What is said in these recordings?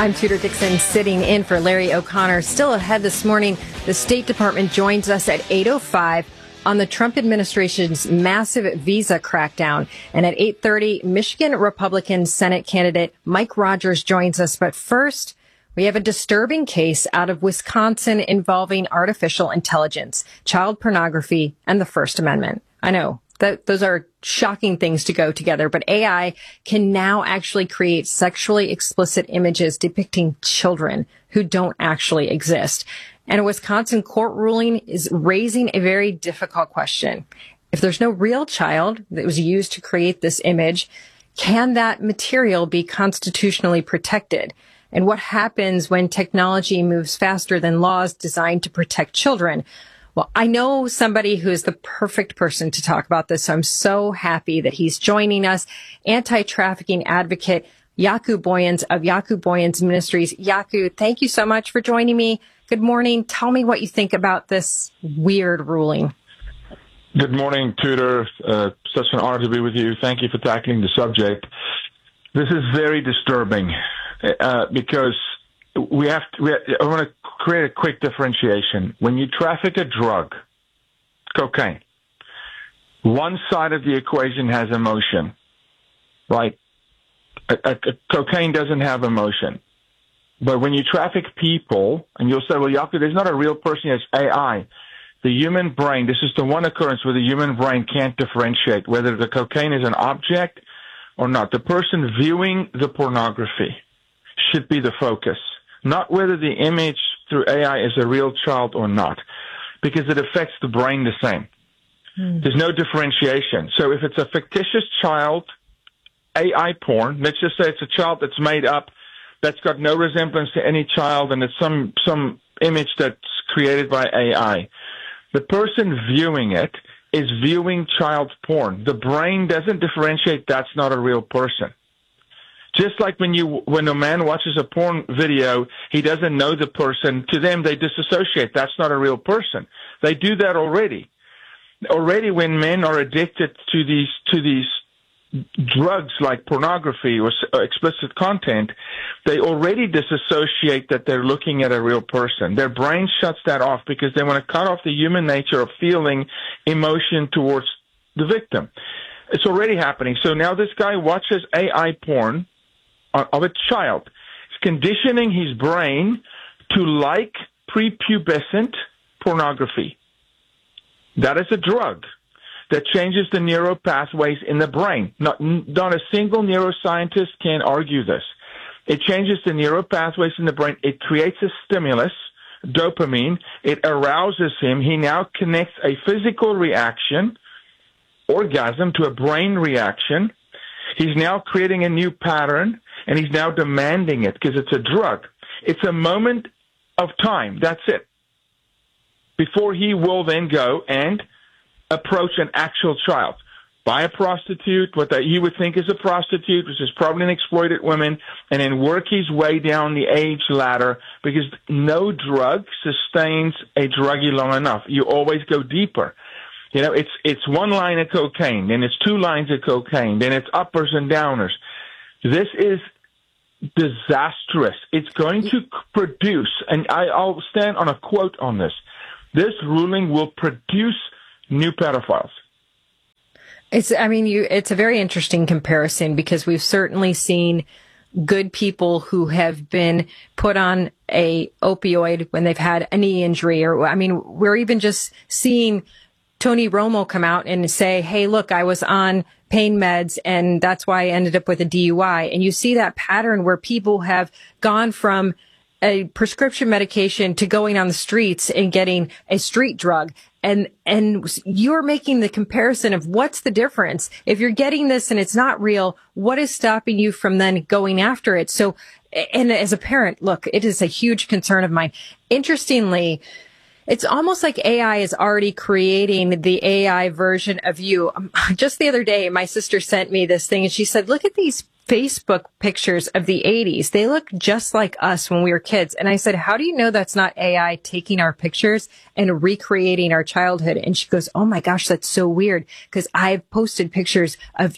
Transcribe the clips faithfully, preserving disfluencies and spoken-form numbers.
I'm Tudor Dixon, sitting in for Larry O'Connor. Still ahead this morning, the State Department joins us at eight oh five on the Trump administration's massive visa crackdown. And at eight thirty, Michigan Republican Senate candidate Mike Rogers joins us. But first, we have a disturbing case out of Wisconsin involving artificial intelligence, child pornography, and the First Amendment. I know that those are shocking things to go together, but A I can now actually create sexually explicit images depicting children who don't actually exist. And a Wisconsin court ruling is raising a very difficult question. If there's no real child that was used to create this image, can that material be constitutionally protected? And what happens when technology moves faster than laws designed to protect children? Well, I know somebody who is the perfect person to talk about this, so I'm so happy that he's joining us. Anti-trafficking advocate Jaco Booyens of Jaco Booyens Ministries. Jaco, thank you so much for joining me. Good morning. Tell me what you think about this weird ruling. Good morning, Tudor. Uh, such an honor to be with you. Thank you for tackling the subject. This is very disturbing uh, because we have to, we have, I want to create a quick differentiation. When you traffic a drug, cocaine, one side of the equation has emotion, right? A, a, a cocaine doesn't have emotion. But when you traffic people, and you'll say, well, Jaco, there's not a real person, it's A I. The human brain, this is the one occurrence where the human brain can't differentiate whether the cocaine is an object or not. The person viewing the pornography should be the focus, not whether the image through A I is a real child or not, because it affects the brain the same. Hmm. There's no differentiation. So if it's a fictitious child, A I porn, let's just say it's a child that's made up, that's got no resemblance to any child, and it's some, some image that's created by A I. The person viewing it is viewing child porn. The brain doesn't differentiate that's not a real person. Just like when you, when a man watches a porn video, he doesn't know the person. To them, they disassociate. That's not a real person. They do that already. Already when men are addicted to these, to these drugs like pornography or explicit content, they already disassociate that they're looking at a real person. Their brain shuts that off because they want to cut off the human nature of feeling emotion towards the victim. It's already happening. So now this guy watches A I porn of a child. It's conditioning his brain to like prepubescent pornography. That is a drug that changes the neural pathways in the brain. Not, not a single neuroscientist can argue this. It changes the neural pathways in the brain. It creates a stimulus, dopamine. It arouses him. He now connects a physical reaction, orgasm, to a brain reaction. He's now creating a new pattern, and he's now demanding it because it's a drug. It's a moment of time. That's it. Before he will then go and approach an actual child, buy a prostitute, what that you would think is a prostitute, which is probably an exploited woman, and then work his way down the age ladder, because no drug sustains a druggie long enough. You always go deeper. You know, it's it's one line of cocaine, then it's two lines of cocaine, then it's uppers and downers. This is disastrous. It's going to produce, and I, I'll stand on a quote on this, this ruling will produce new pedophiles. It's, I mean, you, it's a very interesting comparison because we've certainly seen good people who have been put on a opioid when they've had a knee injury, or, I mean, we're even just seeing Tony Romo come out and say, hey, look, I was on pain meds and that's why I ended up with a D U I. And you see that pattern where people have gone from a prescription medication to going on the streets and getting a street drug. And, and you're making the comparison of what's the difference. If you're getting this and it's not real, what is stopping you from then going after it? So, and as a parent, look, it is a huge concern of mine. Interestingly, it's almost like A I is already creating the A I version of you. Um, just the other day, my sister sent me this thing and she said, look at these Facebook pictures of the eighties. They look just like us when we were kids. And I said, how do you know that's not A I taking our pictures and recreating our childhood? And she goes, oh my gosh, that's so weird. Because I've posted pictures of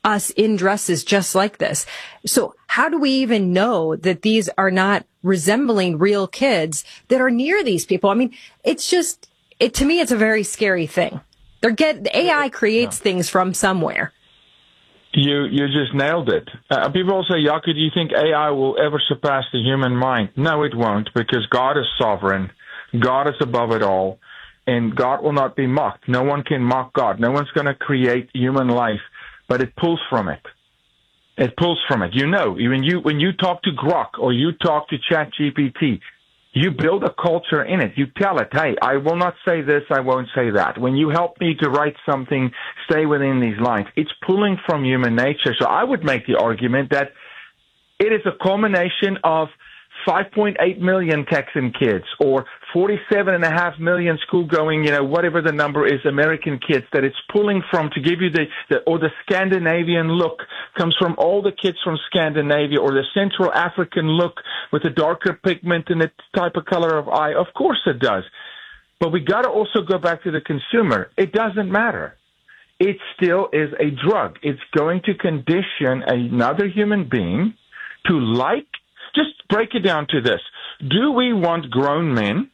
us in dresses just like this. So how do we even know that these are not resembling real kids that are near these people? I mean, it's just, it to me, it's a very scary thing. They're get the A I creates yeah. things from somewhere. You you just nailed it. Uh, people say, Jaco, do you think A I will ever surpass the human mind? No, it won't, because God is sovereign. God is above it all, and God will not be mocked. No one can mock God. No one's going to create human life, but it pulls from it. It pulls from it. You know, when you when you talk to Grok or you talk to ChatGPT, you build a culture in it. You tell it, hey, I will not say this, I won't say that. When you help me to write something, stay within these lines. It's pulling from human nature. So I would make the argument that it is a culmination of five point eight million Texan kids or forty-seven and a half million school-going, you know, whatever the number is, American kids that it's pulling from to give you the, the, or the Scandinavian look comes from all the kids from Scandinavia, or the Central African look with the darker pigment and the type of color of eye. Of course it does. But we got to also go back to the consumer. It doesn't matter. It still is a drug. It's going to condition another human being to like. Just break it down to this. Do we want grown men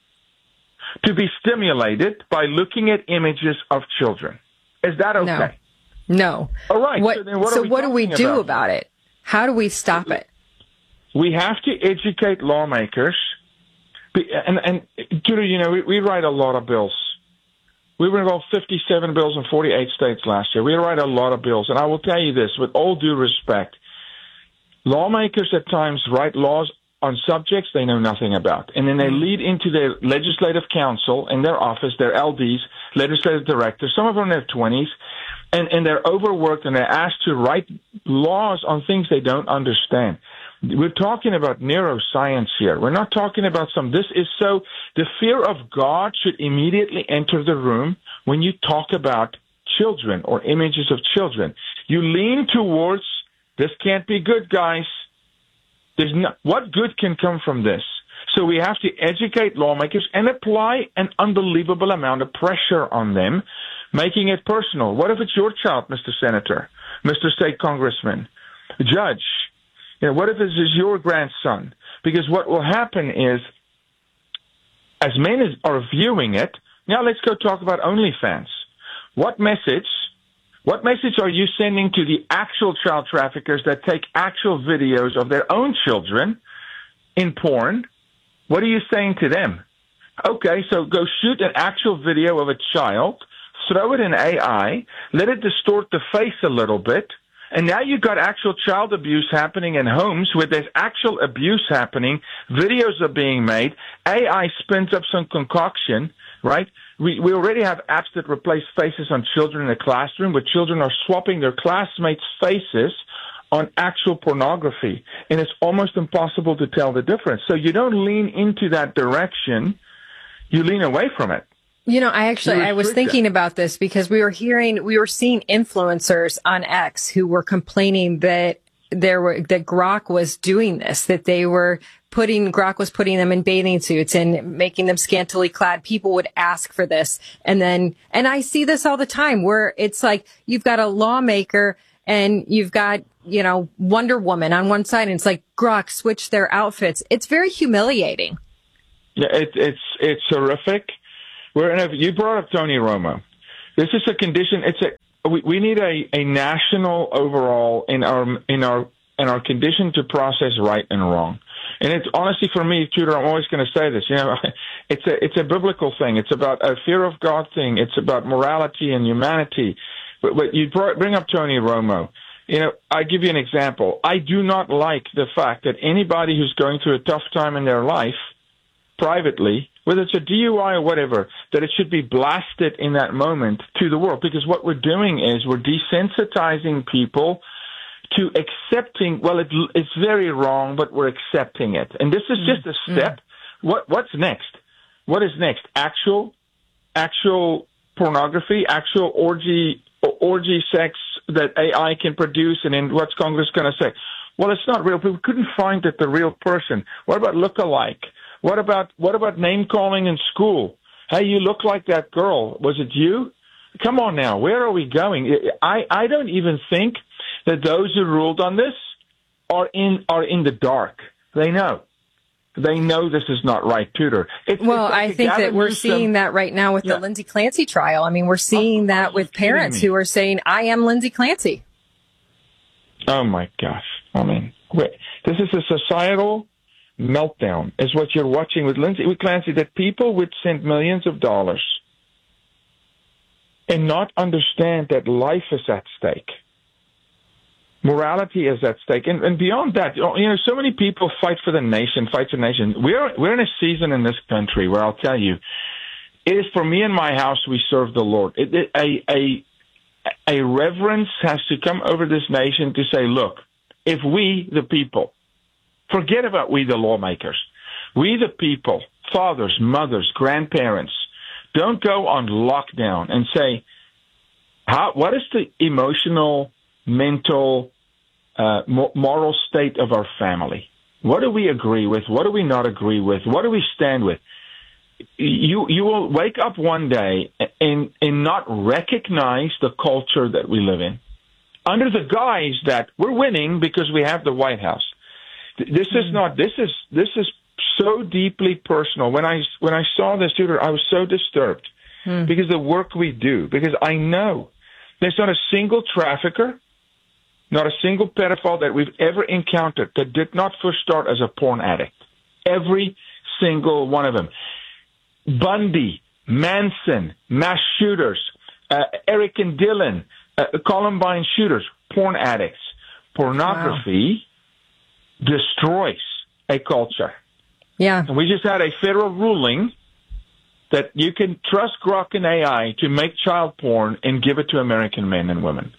to be stimulated by looking at images of children? Is that okay? No. No. All right. What, so then what, so are we what do we do about? about it? How do we stop it? We have to educate lawmakers. And, and Tudor, you know, we, we write a lot of bills. We were involved fifty-seven bills in forty-eight states last year. We write a lot of bills. And I will tell you this, with all due respect, lawmakers at times write laws on subjects they know nothing about. And then they lead into their legislative council in their office, their L Ds, legislative directors, some of them in their twenties, and, and they're overworked and they're asked to write laws on things they don't understand. We're talking about neuroscience here. We're not talking about some, this is so, the fear of God should immediately enter the room when you talk about children or images of children. You lean towards, this can't be good, guys. There's no, what good can come from this? So we have to educate lawmakers and apply an unbelievable amount of pressure on them, making it personal. What if it's your child, Mister Senator, Mister State Congressman, Judge? You know, what if this is your grandson? Because what will happen is, as men is, are viewing it, now let's go talk about OnlyFans. What message... What message are you sending to the actual child traffickers that take actual videos of their own children in porn? What are you saying to them? Okay, so go shoot an actual video of a child, throw it in A I, let it distort the face a little bit, and now you've got actual child abuse happening in homes where there's actual abuse happening, videos are being made, A I spins up some concoction, right? We we already have apps that replace faces on children in the classroom, where children are swapping their classmates' faces on actual pornography, and it's almost impossible to tell the difference. So you don't lean into that direction, you lean away from it. You know, I actually, I was thinking it. about this because we were hearing, we were seeing influencers on X who were complaining that there were, that Grok was doing this, that they were putting, Grok was putting them in bathing suits and making them scantily clad. People would ask for this. And then, and I see this all the time where it's like, you've got a lawmaker and you've got, you know, Wonder Woman on one side and it's like, Grok, switch their outfits. It's very humiliating. Yeah, it, it's, it's horrific. We're in a, you brought up Tony Romo. This is a condition. It's a we, we need a, a national overall in our in our in our condition to process right and wrong. And it's honestly for me, Tudor, I'm always going to say this. You know, it's a it's a biblical thing. It's about a fear of God thing. It's about morality and humanity. But, but you brought, bring up Tony Romo. You know, I give you an example. I do not like the fact that anybody who's going through a tough time in their life, privately, whether it's a D U I or whatever, that it should be blasted in that moment to the world. Because what we're doing is we're desensitizing people to accepting, well, it, it's very wrong, but we're accepting it. And this is just a step. Mm-hmm. What What's next? What is next? Actual, actual pornography, actual orgy, orgy sex that A I can produce, and then what's Congress going to say? Well, it's not real. We couldn't find it the real person. What about look-alike? What about what about name calling in school? Hey, you look like that girl. Was it you? come on now, where are we going? I, I don't even think that those who ruled on this are in are in the dark. They know. They know this is not right, Tudor. It's, well, it's like I think that we're Newsom. seeing that right now with yeah. the Lindsay Clancy trial. I mean, we're seeing oh, that with parents who are saying, I am Lindsay Clancy. Oh, my gosh. I mean, wait, this is a societal meltdown, is what you're watching with Lindsay with Clancy, that people would send millions of dollars and not understand that life is at stake. Morality is at stake. And, and beyond that, you know, so many people fight for the nation, fight for the nation. We're, we're in a season in this country where I'll tell you, it is for me and my house, we serve the Lord. It, it, a, a, a reverence has to come over this nation to say, look, if we, the people, forget about we, the lawmakers, we, the people, fathers, mothers, grandparents, don't go on lockdown and say, how, what is the emotional, mental, uh, moral state of our family? What do we agree with? What do we not agree with? What do we stand with? You you will wake up one day and, and not recognize the culture that we live in under the guise that we're winning because we have the White House. This is not, this is, this is so deeply personal. When I, when I saw this, Tudor, I was so disturbed hmm. because the work we do, because I know there's not a single trafficker, not a single pedophile that we've ever encountered that did not first start as a porn addict. Every single one of them. Bundy, Manson, mass shooters, uh, Eric and Dylan, uh, Columbine shooters, porn addicts. Pornography wow. destroys a culture. Yeah. And we just had a federal ruling that you can trust Grok and A I to make child porn and give it to American men and women.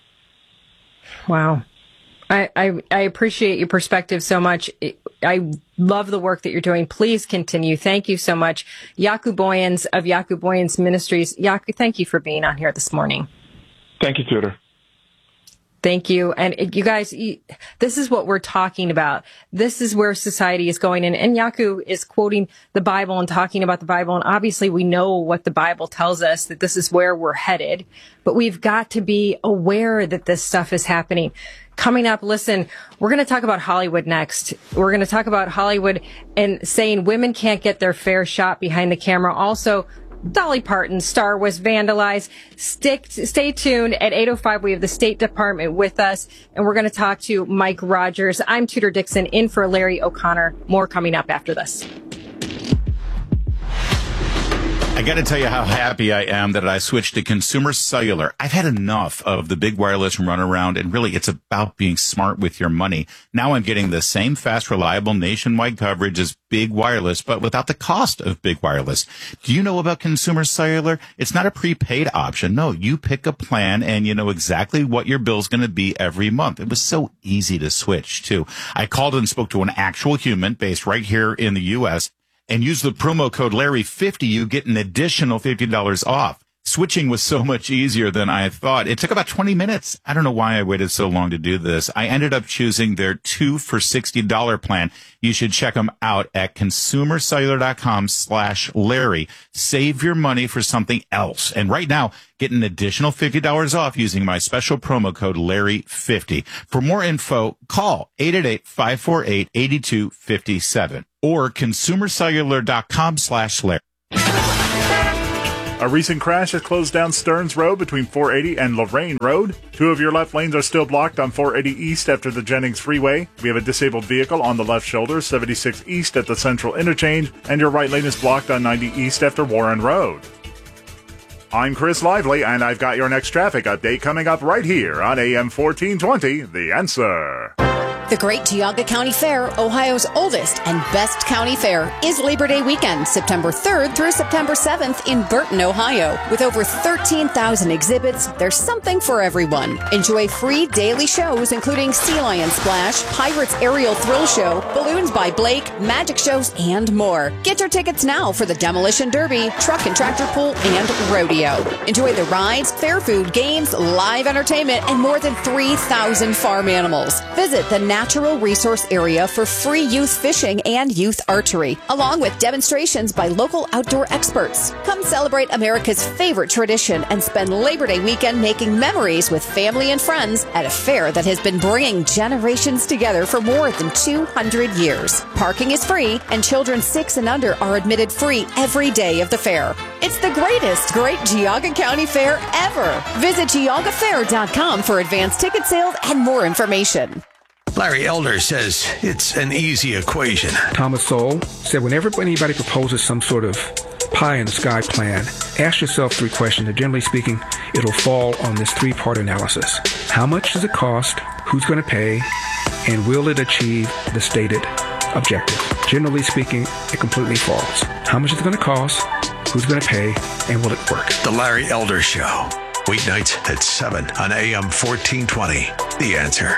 Wow. I, I, I appreciate your perspective so much. I love the work that you're doing. Please continue. Thank you so much. Jaco Booyens of Jaco Booyens Ministries. Jaco, thank you for being on here this morning. Thank you, Tudor. Thank you. And you guys, you, this is what we're talking about. This is where society is going. And, and Jaco is quoting the Bible and talking about the Bible. And obviously we know what the Bible tells us, that this is where we're headed. But we've got to be aware that this stuff is happening. Coming up, listen, we're going to talk about Hollywood next. We're going to talk about Hollywood and saying women can't get their fair shot behind the camera. Also, Dolly Parton's star was vandalized. Stick, stay tuned. At eight oh five, we have the State Department with us, and we're going to talk to Mike Rogers. I'm Tudor Dixon, in for Larry O'Connor. More coming up after this. I got to tell you how happy I am that I switched to Consumer Cellular. I've had enough of the big wireless runaround, and really it's about being smart with your money. Now I'm getting the same fast, reliable nationwide coverage as big wireless, but without the cost of big wireless. Do you know about Consumer Cellular? It's not a prepaid option. No, you pick a plan and you know exactly what your bill's going to be every month. It was so easy to switch too. I called and spoke to an actual human based right here in the U S and use the promo code Larry fifty, you get an additional fifty dollars off. Switching was so much easier than I thought. It took about twenty minutes. I don't know why I waited so long to do this. I ended up choosing their two for sixty dollars plan. You should check them out at consumercellular.com slash Larry. Save your money for something else. And right now, get an additional fifty dollars off using my special promo code Larry fifty. For more info, call eight eight eight, five four eight, eight two five seven or consumercellular.com slash Larry. A recent crash has closed down Stearns Road between four eighty and Lorraine Road. Two of your left lanes are still blocked on four eighty East after the Jennings Freeway. We have a disabled vehicle on the left shoulder, seventy-six East at the Central Interchange, and your right lane is blocked on ninety East after Warren Road. I'm Chris Lively, and I've got your next traffic update coming up right here on A M fourteen twenty, The Answer. The Great Tioga County Fair, Ohio's oldest and best county fair, is Labor Day weekend, September third through September seventh in Burton, Ohio. With over thirteen thousand exhibits, there's something for everyone. Enjoy free daily shows including Sea Lion Splash, Pirates Aerial Thrill Show, Balloons by Blake, magic shows, and more. Get your tickets now for the Demolition Derby, Truck and Tractor Pull, and Rodeo. Enjoy the rides, fair food, games, live entertainment, and more than three thousand farm animals. Visit the natural resource area for free youth fishing and youth archery, along with demonstrations by local outdoor experts. Come celebrate America's favorite tradition and spend Labor Day weekend making memories with family and friends at a fair that has been bringing generations together for more than two hundred years. Parking is free, and children six and under are admitted free every day of the fair. It's the greatest Great Geauga County Fair ever. Visit geauga fair dot com for advanced ticket sales and more information. Larry Elder says it's an easy equation. Thomas Sowell said whenever anybody proposes some sort of pie-in-the-sky plan, ask yourself three questions, and generally speaking, it'll fall on this three-part analysis. How much does it cost? Who's going to pay? And will it achieve the stated objective? Generally speaking, it completely falls. How much is it going to cost? Who's going to pay? And will it work? The Larry Elder Show. Weeknights at seven on A M fourteen twenty. The Answer.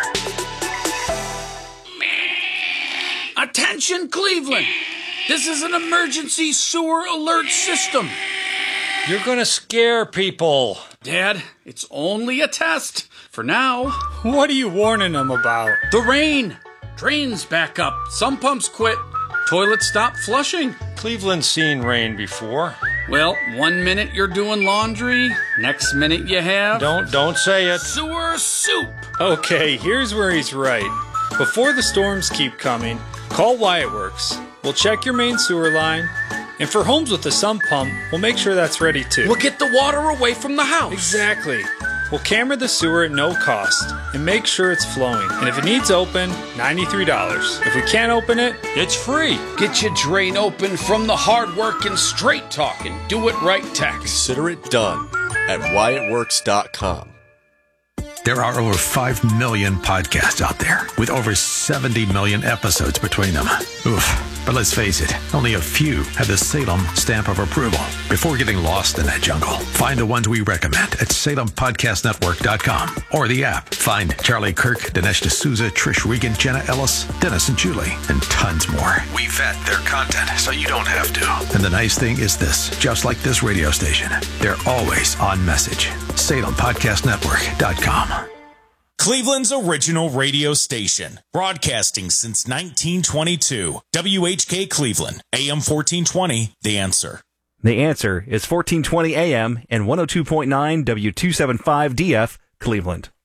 Attention, Cleveland. This is an emergency sewer alert system. You're going to scare people. Dad, it's only a test. For now. What are you warning them about? The rain. Drains back up. Some pumps quit. Toilets stop flushing. Cleveland's seen rain before. Well, one minute you're doing laundry, next minute you have... Don't, don't say it. Sewer soup. Okay, here's where he's right. Before the storms keep coming, call Wyatt Works. We'll check your main sewer line. And for homes with a sump pump, we'll make sure that's ready too. We'll get the water away from the house. Exactly. We'll camera the sewer at no cost and make sure it's flowing. And if it needs open, ninety-three dollars. If we can't open it, it's free. Get your drain open from the hard work and straight talking. Do it right tax. Consider it done at wyatt works dot com. There are over five million podcasts out there with over seventy million episodes between them. Oof. But let's face it, only a few have the Salem stamp of approval. Before getting lost in that jungle, find the ones we recommend at salem podcast network dot com or the app. Find Charlie Kirk, Dinesh D'Souza, Trish Regan, Jenna Ellis, Dennis and Julie, and tons more. We vet their content so you don't have to. And the nice thing is this, just like this radio station, they're always on message. salem podcast network dot com. Cleveland's original radio station, broadcasting since nineteen twenty-two. W H K Cleveland, A M fourteen twenty, The Answer. The Answer is fourteen twenty A M and one oh two point nine W two seventy-five D F, Cleveland.